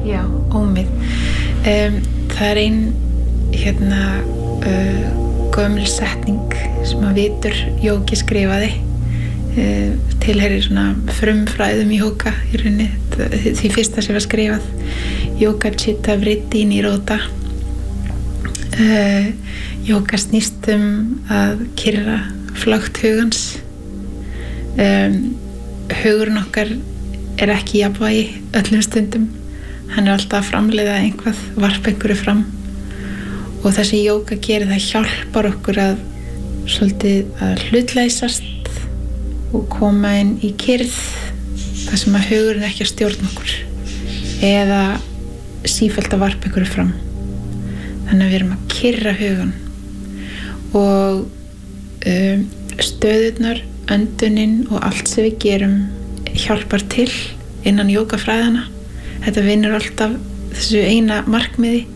Já, ómið. Það ein gömul setning sem að Vitur Jóki skrifaði, tilheyrir svona frumfræðum í jóga í rauninni, því fyrsta sem var skrifað, Yoga Chitta Vritti Nirodha. Jóga snýst að kyrra flökt hugans. Hugurinn okkar ekki í jafnvægi öllum stundum, hann alltaf að framleiða einhvað, varpa einhverju fram, og þessi jóga gerir það, hjálpar okkur að svolítið að hlutleysast og koma inn í kyrrð, þar sem að hugurinn ekki að stjórna okkur eða sífellt að varpa einhverju fram. Þannig að við erum að kyrra hugan, og stöðurnar, öndunin og allt sem við gerum hjálpar til innan jógafræðana. Þetta vinnur alltaf þessu eina markmiði,